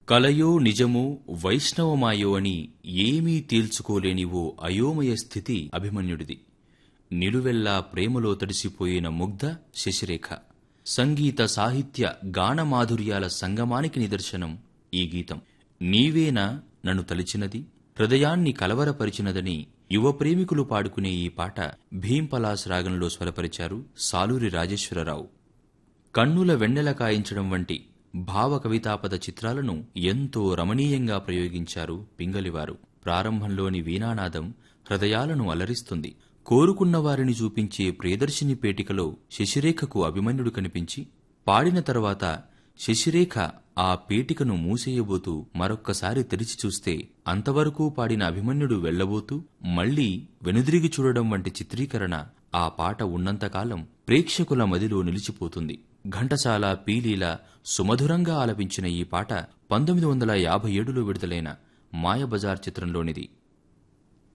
కలయో నిజమో వైష్ణవమాయో అని ఏమీ తేల్చుకోలేని ఓ అయోమయ స్థితి అభిమన్యుడిది. నిలువెల్లా ప్రేమలో తడిసిపోయిన ముగ్ధ శశిరేఖ. సంగీత సాహిత్య గానమాధుర్యాల సంగమానికి నిదర్శనం ఈ గీతం. నీవేనా నన్ను తలిచినది, హృదయాన్ని కలవరపరిచినదని యువ ప్రేమికులు పాడుకునే ఈ పాట భీంపలాస్ రాగంలో స్వరపరిచారు సాలూరి రాజేశ్వరరావు. కన్నుల వెన్నెల కాయించడం వంటి భావ కవితాపద చిత్రాలను ఎంతో రమణీయంగా ప్రయోగించారు పింగళివారు. ప్రారంభంలోని వీణానాదం హృదయాలను అలరిస్తుంది. కోరుకున్నవారిని చూపించే ప్రియదర్శిని పేటికలో శశిరేఖకు అభిమన్యుడు కనిపించి, పాడిన తరువాత శశిరేఖ ఆ పేటికను మూసేయబోతూ మరొక్కసారి తెరిచి చూస్తే అంతవరకు పాడిన అభిమన్యుడు వెళ్లబోతూ మళ్లీ వెనుదిరిగి చూడడం వంటి చిత్రీకరణ ఆ పాట ఉన్నంతకాలం ప్రేక్షకుల మదిలో నిలిచిపోతుంది. ఘంటసాల, పీలీల సుమధురంగా ఆలపించిన ఈ పాట 1957లో విడుదలైన మాయబజార్ చిత్రంలోనిది.